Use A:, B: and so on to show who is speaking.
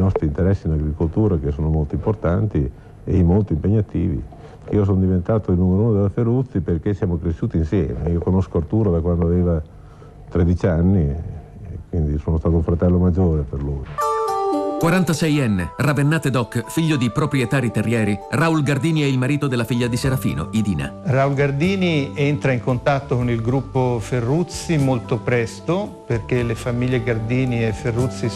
A: nostri interessi in agricoltura, che sono molto importanti e molto impegnativi. Io sono diventato il numero 1 della Ferruzzi perché siamo cresciuti insieme. Io conosco Arturo da quando aveva 13 anni, e quindi sono stato un fratello maggiore per lui.
B: 46enne, ravennate doc, figlio di proprietari terrieri, Raul Gardini è il marito della figlia di Serafino, Idina.
C: Raul Gardini entra in contatto con il gruppo Ferruzzi molto presto, perché le famiglie Gardini e Ferruzzi